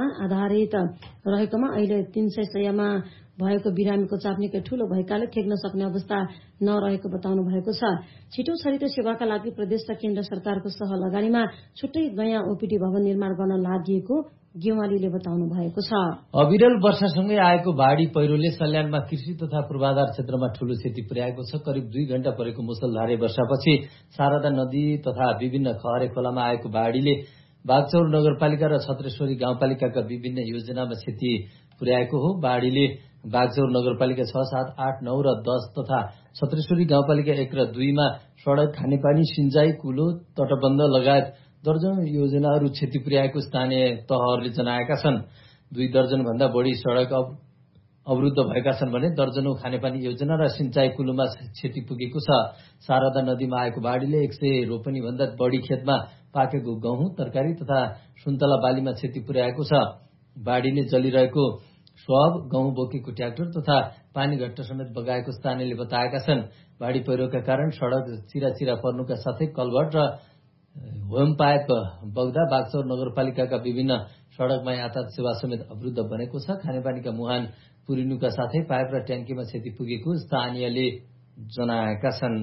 व्यवस्था आधारित रहेकोमा अहिले 300 सयमा भएको बिरामीको चाप निकै ठूलो भएकाले ठेक्न सक्ने अवस्था नरहेको बताउनु भएको छ। छिटो छरितो सेवाका लागि प्रदेश र केन्द्र सरकारको सहलगानीमा छुट्टै नयाँ ओपीडी भवन निर्माण गर्न लागि गेवालीले बताउनु भएको छ। अविरल वर्षासँगै आएको बाढ़ी पहिरोले सल्यानमा कृषि तथा पूर्वाधार क्षेत्रमा ठूलो क्षति पुर्याएको छ। करिब 2 घण्टा परेको मुसलधारे वर्षापछि शारदा नदी तथा विभिन्न खहरे खोलामा आएको बाढ़ीले बागचौर नगरपालिका र छत्रेश्वरी गाउँपालिकाका विभिन्न योजनामा क्षति पुर्याएको हो। बाढ़ीले बागचौर नगरपालिका 6, 7, 8, 9 र 10 तथा छत्रेश्वरी गाउँपालिका 1 र 2 मा सड़क, खानेपानी, सिंचाई, कुलो, तटबन्ध लगायत दर्जन योजनाहरू क्षति पुर्याएको स्थानीय तहहरूले जनाएका छन्। 2 दर्जन भन्दा बढी सड़क अवरुद्ध भएका छन् भने दर्जनौं खानेपानी योजना र सिंचाई कुलोमा क्षति पुगेको छ। शारदा नदीमा आएको बाढ़ीले 100 रोपनी भन्दा बढी खेतमा पाकेको गहुँ, तरकारी तथा सुन्तला बालीमा क्षति पुर्याएको छ। बाढ़ीले जलिरहेको सब, गहुँ बोकेको ट्र्याक्टर तथा पानी घट्ट समेत बगाएको स्थानीयले बताएका छन्। बाढ़ी पहिरोका कारण सड़क चिराचिरा पर्नुका साथै कलभट र होम पाइप बग्दा बागचौर नगरपालिकाका विभिन्न सड़कमा यातायात सेवा समेत अवरुद्ध बनेको छ। खानेपानीका मुहान पुरिनुका साथै पाइप र ट्याङ्कीमा क्षति पुगेको स्थानीयले जनाएका छन्।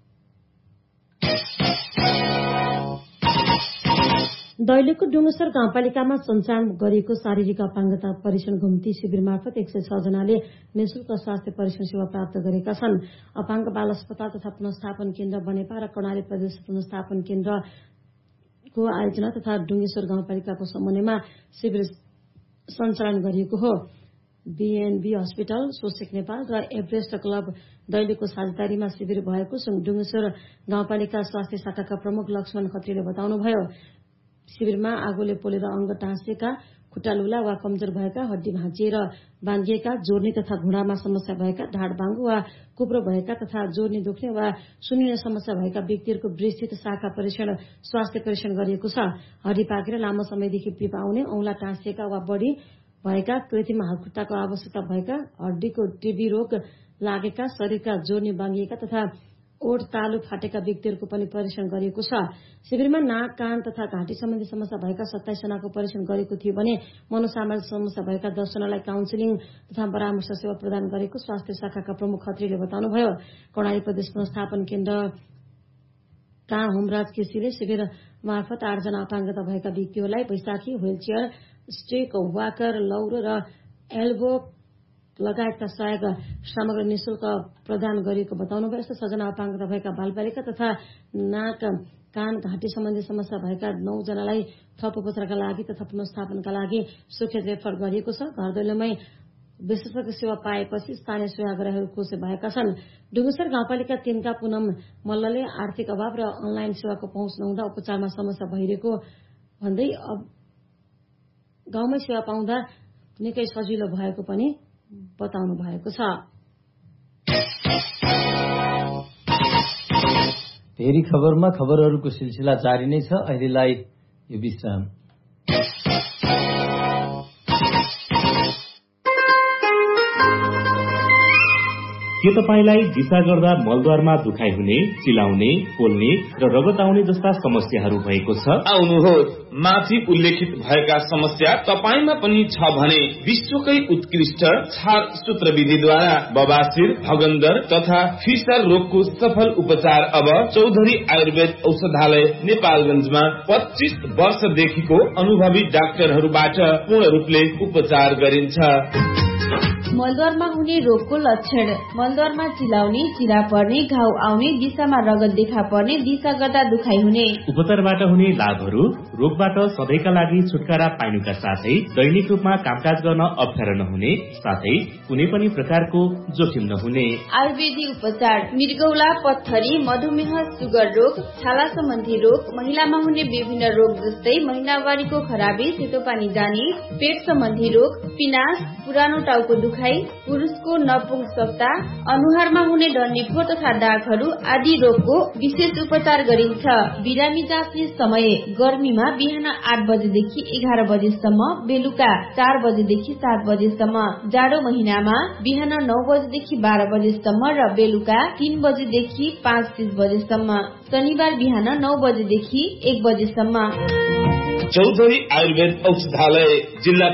दैलेखको डुङ्गेश्वर गाउँपालिकामा सञ्चालन गरिएको शारीरिक अपाङ्गता परीक्षण घुम्ती शिविर मार्फत 106 जनाले निःशुल्क स्वास्थ्य परीक्षण सेवा प्राप्त गरेका छन्। अपाङ्ग बाल अस्पताल तथा पुनर्स्थापन केन्द्र बनेपा र कर्णाली प्रदेश पुनर्स्थापन केन्द्रको आयोजना तथा डुङ्गेश्वर गाउँपालिकाको समन्वयमा शिविर सञ्चालन गरिएको हो। बीएनबी हस्पिटल, सोसेक नेपाल र एभरेस्ट क्लब दैलेखको साझेदारीमा शिविर भएको डुङ्गेश्वर गाउँपालिका स्वास्थ्य शाखाका प्रमुख लक्ष्मण खत्रीले बताउनुभयो। शिविरमा आगोले पोलेर अंग टाँसिएका, खुट्टा लुला वा कमजोर भएका, हड्डी भाँचिएर बाँधिएका, जोर्नी तथा घुँडामा समस्या भएका, ढाड बाङ्गो वा कुप्रो भएका तथा जोर्नी दुख्ने वा सुनिने समस्या भएका व्यक्तिहरूको विस्तृत शाखा परीक्षण स्वास्थ्य परीक्षण गरिएको छ। हड्डी पाकेर लामो समयदेखि पीप आउने, औंला टाँसिएका वा बढी भएका, कृत्रिम हातखुट्टाको आवश्यकता भएका, हड्डीको टिबी रोग लागेका, शरीरका जोर्नी बाँगिएका तथा ओठ तालु फाटेका व्यक्तिहरूको पनि परीक्षण गरिएको छ। शिविरमा नाक, कान तथा घाँटी सम्बन्धी समस्या भएका 27 जनाको परीक्षण गरेको थियो भने मनोसामाजिक समस्या भएका 10 जनालाई काउन्सिलिङ तथा परामर्श सेवा प्रदान गरेको स्वास्थ्य शाखाका प्रमुख खत्रीले बताउनुभयो। कर्णाली प्रदेश पुनर्स्थापन केन्द्रका होमराज केसीले शिविर मार्फत 8 जना अपाङ्गता भएका व्यक्तिहरूलाई बैशाखी, व्हीलचेयर, स्टिक, वाकर, लौरो र एल्बो लगायतका सहयोग सामग्री निःशुल्क प्रदान गरिएको बताउनुभयो। यस्तो 6 जना अपाङ्गता भएका बालबालिका तथा नाक, कान, घाँटी सम्बन्धी समस्या भएका 9 जनालाई थप उपचारका लागि तथा पुनर्स्थापनका लागि सुर्खेत रेफर गरिएको छ। घर दैलोमै विशेषज्ञ सेवा पाएपछि स्थानीय सेवाग्राहीहरू खुसी भएका छन्। डुङ्गेश्वर गाउँपालिका 3 का पुनम मल्लले आर्थिक अभाव र अनलाइन सेवाको पहुँच नहुँदा उपचारमा समस्या भइरहेको भन्दै गाउँमै सेवा पाउँदा निकै सजिलो भएको पनि बताउनु भएको छ। फेरि खबरमा खबरहरूको सिलसिला जारी नै छ। अहिलेलाई यो विश्राम। के तपाईलाई दिशा गर्दा मलद्वारमा दुखाइ हुने, चिलाउने, पोल्ने र रगत आउने जस्ता समस्याहरू भएको छ? आउनुहोस्, माथि उल्लेखित भएका समस्या तपाईमा पनि छ भने विश्वकै उत्कृष्ट छार सूत्र विधिद्वारा बबासिर, भगन्दर तथा फिसर रोगको सफल उपचार अब चौधरी आयुर्वेद औषधालय नेपालगञ्जमा 25 वर्षदेखिको अनुभवी डाक्टरहरूबाट पूर्ण रूपले उपचार गरिन्छ। मलद्वारमा हुने रोगको लक्षण: मलद्वारमा चिलाउने, चिरा पर्ने, घाउ आउने, दिशामा रगत देखा पर्ने, दिशा गर्दा दुखाइ हुने। उपचारबाट हुने लाभहरू: रोगबाट सधैँका लागि छुटकारा पाइनुका साथै दैनिक रूपमा कामकाज गर्न अप्ठ्यारो नहुने साथै कुनै पनि प्रकारको जोखिम नहुने। आयुर्वेदिक उपचार: मृगौला, पत्थरी, मधुमेह, सुगर रोग, छाला सम्बन्धी रोग, महिलामा हुने विभिन्न रोग जस्तै महिनावारीको खराबी, सेतो पानी जाने, पेट सम्बन्धी रोग, पिनास, पुरानो टाउको दुखाइ, पुरुषको नपुंसकता, अनुहारमा हुने डन्डीफोर तथा दागहरू आदि रोगको विशेष उपचार गरिन्छ। बिरामी जाँच्ने समय: गर्मीमा बिहान 8 बजेदेखि 11 बजेसम्म, बेलुका 4 बजेदेखि 7 बजेसम्म। जाडो महिनामा बिहान 9 बजेदेखि 12 बजेसम्म र बेलुका 3 बजेदेखि 5:30 बजेसम्म। शनिबार बिहान 9 बजेदेखि 1 बजेसम्म। चौधरी आयुर्वेद औषधालय, जिल्ला